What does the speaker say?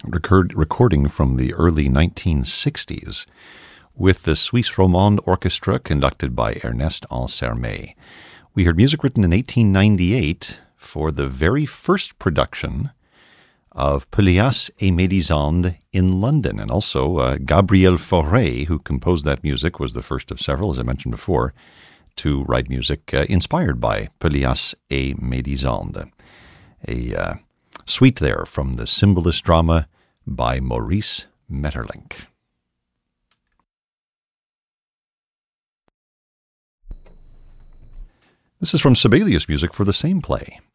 recording from the early 1960s with the Suisse Romande Orchestra conducted by Ernest Ansermet. We heard music written in 1898 for the very first production of Pelléas et Mélisande in London. And also Gabriel Fauré, who composed that music, was the first of several, as I mentioned before, to write music inspired by Pelléas et Mélisande. A suite there from the Cymbalist drama by Maurice Maeterlinck. This is from Sibelius music for the same play.